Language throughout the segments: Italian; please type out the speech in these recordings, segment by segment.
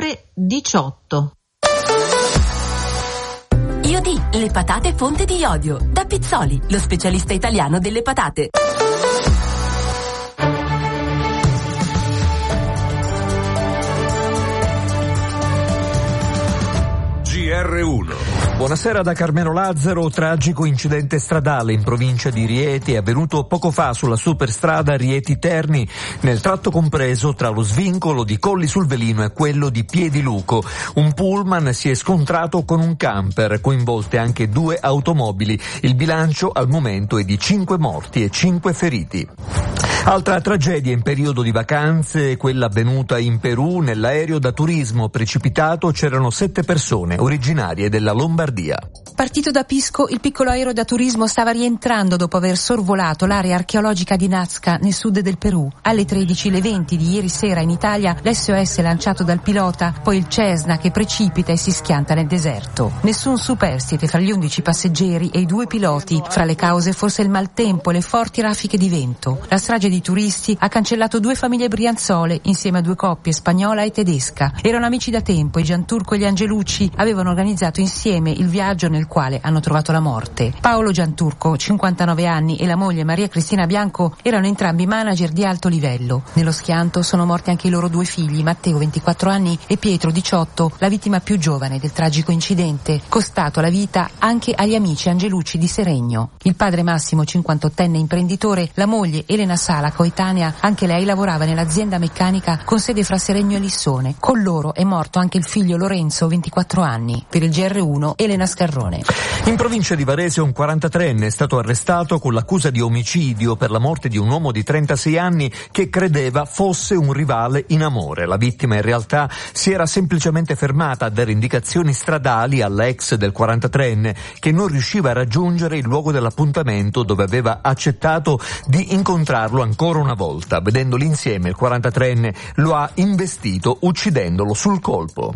ore 18. Iodi, le patate fonte di iodio. Da Pizzoli, lo specialista italiano delle patate. GR1. Buonasera da Carmelo Lazzaro. Tragico incidente stradale in provincia di Rieti è avvenuto poco fa sulla superstrada Rieti-Terni, nel tratto compreso tra lo svincolo di Colli sul Velino e quello di Piediluco. Un pullman si è scontrato con un camper, coinvolte anche 2 automobili. Il bilancio al momento è di 5 morti e 5 feriti. Altra tragedia in periodo di vacanze, quella avvenuta in Perù. Nell'aereo da turismo precipitato c'erano 7 persone originarie della Lombardia. Partito da Pisco, il piccolo aereo da turismo stava rientrando dopo aver sorvolato l'area archeologica di Nazca nel sud del Perù. Alle 13:20 di ieri sera in Italia l'SOS lanciato dal pilota, poi il Cessna che precipita e si schianta nel deserto. Nessun superstite fra gli 11 passeggeri e i 2 piloti. Fra le cause forse il maltempo e le forti raffiche di vento. La strage di turisti ha cancellato 2 famiglie brianzole insieme a 2 coppie, spagnola e tedesca. Erano amici da tempo e Gianturco e gli Angelucci avevano organizzato insieme il viaggio nel quale hanno trovato la morte. Paolo Gianturco, 59 anni, e la moglie Maria Cristina Bianco erano entrambi manager di alto livello. Nello schianto sono morti anche i loro 2 figli, Matteo, 24 anni, e Pietro, 18, la vittima più giovane del tragico incidente, costato la vita anche agli amici Angelucci di Seregno. Il padre Massimo, 58enne imprenditore, la moglie Elena Sala, coetanea, anche lei lavorava nell'azienda meccanica con sede fra Seregno e Lissone. Con loro è morto anche il figlio Lorenzo, 24 anni. Per il GR1, Elena Scarrone. In provincia di Varese un 43enne è stato arrestato con l'accusa di omicidio per la morte di un uomo di 36 anni che credeva fosse un rivale in amore. La vittima in realtà si era semplicemente fermata a dare indicazioni stradali alla ex del 43enne che non riusciva a raggiungere il luogo dell'appuntamento dove aveva accettato di incontrarlo ancora una volta. Vedendoli insieme il 43enne lo ha investito uccidendolo sul colpo.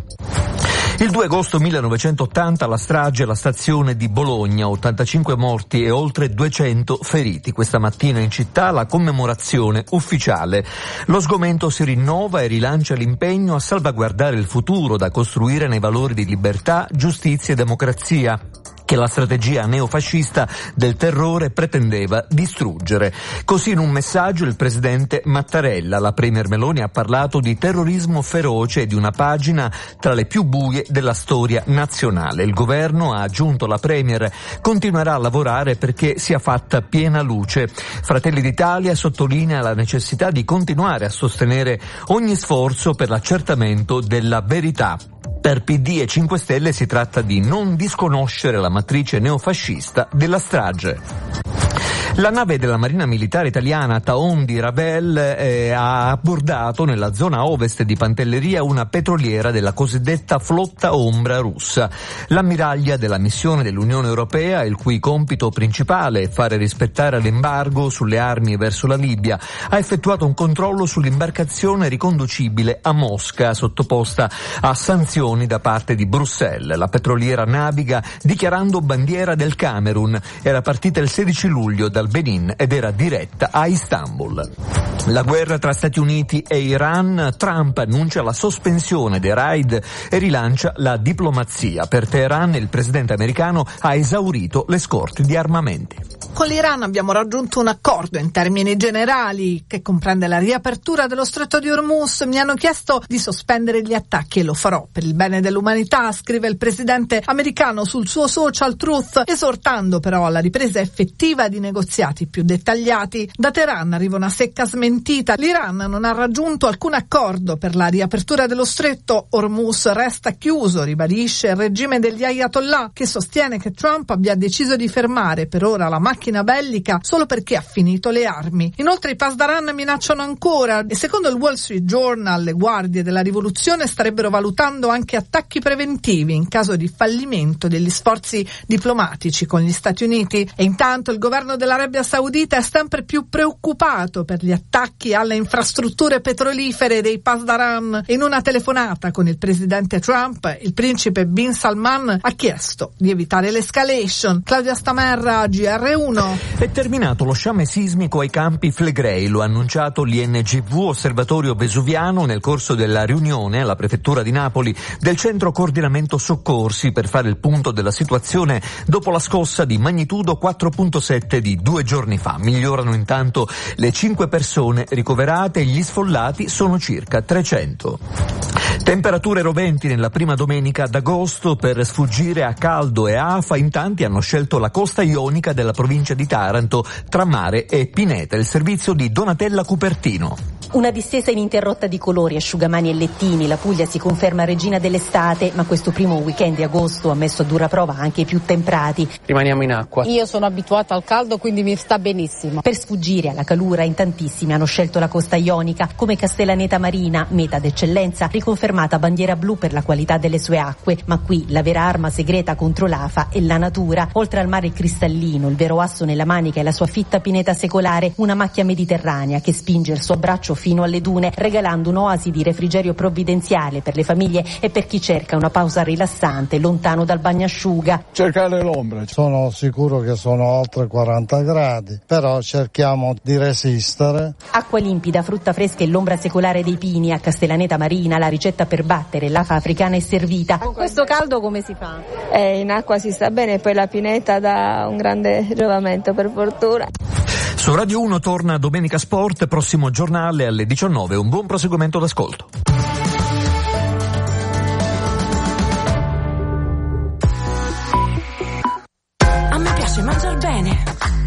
Il 2 agosto 1980 la strage alla stazione di Bologna, 85 morti e oltre 200 feriti. Questa mattina in città la commemorazione ufficiale. Lo sgomento si rinnova e rilancia l'impegno a salvaguardare il futuro da costruire nei valori di libertà, giustizia e democrazia che la strategia neofascista del terrore pretendeva distruggere. Così in un messaggio il presidente Mattarella, la premier Meloni ha parlato di terrorismo feroce e di una pagina tra le più buie della storia nazionale. Il governo, ha aggiunto la premier, continuerà a lavorare perché sia fatta piena luce. Fratelli d'Italia sottolinea la necessità di continuare a sostenere ogni sforzo per l'accertamento della verità. Per PD e 5 Stelle si tratta di non disconoscere la matrice neofascista della strage. La nave della Marina Militare Italiana Taon di Ravel ha abbordato nella zona ovest di Pantelleria una petroliera della cosiddetta flotta ombra russa. L'ammiraglia della missione dell'Unione Europea, il cui compito principale è fare rispettare l'embargo sulle armi verso la Libia, ha effettuato un controllo sull'imbarcazione riconducibile a Mosca, sottoposta a sanzioni da parte di Bruxelles. La petroliera naviga dichiarando bandiera del Camerun. Era partita il 16 luglio dal Benin ed era diretta a Istanbul. La guerra tra Stati Uniti e Iran. Trump annuncia la sospensione dei raid e rilancia la diplomazia. Per Teheran il presidente americano ha esaurito le scorte di armamenti. Con l'Iran abbiamo raggiunto un accordo in termini generali che comprende la riapertura dello stretto di Hormuz. Mi hanno chiesto di sospendere gli attacchi e lo farò per il bene dell'umanità, scrive il presidente americano sul suo social Truth, esortando però alla ripresa effettiva di negoziati più dettagliati. Da Teheran arriva una secca smentita. L'Iran non ha raggiunto alcun accordo per la riapertura dello stretto. Hormuz resta chiuso, ribadisce il regime degli Ayatollah, che sostiene che Trump abbia deciso di fermare per ora la macchina bellica solo perché ha finito le armi. Inoltre i Pasdaran minacciano ancora e secondo il Wall Street Journal le guardie della rivoluzione starebbero valutando anche attacchi preventivi in caso di fallimento degli sforzi diplomatici con gli Stati Uniti. E intanto il governo della l'Arabia Saudita è sempre più preoccupato per gli attacchi alle infrastrutture petrolifere dei Pasdaran. In una telefonata con il presidente Trump, il principe Bin Salman ha chiesto di evitare l'escalation. Claudia Stamerra, GR1. È terminato lo sciame sismico ai Campi Flegrei, lo ha annunciato l'INGV, Osservatorio Vesuviano, nel corso della riunione alla prefettura di Napoli del Centro Coordinamento Soccorsi per fare il punto della situazione dopo la scossa di magnitudo 4.7 di 2 giorni fa. Migliorano intanto le 5 persone ricoverate e gli sfollati sono circa 300. Temperature roventi nella prima domenica d'agosto. Per sfuggire a caldo e afa, in tanti hanno scelto la costa ionica della provincia di Taranto tra mare e pineta. Il servizio di Donatella Cupertino. Una distesa ininterrotta di colori, asciugamani e lettini. La Puglia si conferma regina dell'estate, ma questo primo weekend di agosto ha messo a dura prova anche i più temprati. Rimaniamo in acqua. Io sono abituata al caldo, quindi mi sta benissimo. Per sfuggire alla calura, in tantissimi hanno scelto la costa ionica, come Castellaneta Marina, meta d'eccellenza, riconfermata bandiera blu per la qualità delle sue acque. Ma qui la vera arma segreta contro l'afa è la natura. Oltre al mare cristallino, il vero asso nella manica è la sua fitta pineta secolare, una macchia mediterranea che spinge il suo braccio fino alle dune, regalando un'oasi di refrigerio provvidenziale per le famiglie e per chi cerca una pausa rilassante lontano dal bagnasciuga. Cercare l'ombra. Sono sicuro che sono oltre 40 gradi, però cerchiamo di resistere. Acqua limpida, frutta fresca e l'ombra secolare dei pini. A Castellaneta Marina la ricetta per battere l'afa africana è servita. Con questo caldo come si fa? In acqua si sta bene, poi la pineta dà un grande giovamento, per fortuna. Su Radio 1 torna Domenica Sport, prossimo giornale alle 19. Un buon proseguimento d'ascolto. A me piace mangiar bene.